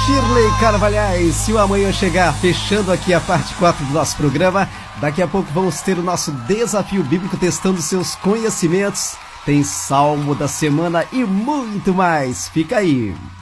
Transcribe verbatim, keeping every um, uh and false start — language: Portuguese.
Shirley Carvalhais. Se o amanhã chegar, fechando aqui a parte quatro do nosso programa, daqui a pouco vamos ter o nosso desafio bíblico testando seus conhecimentos. Tem Salmo da Semana e muito mais. Fica aí.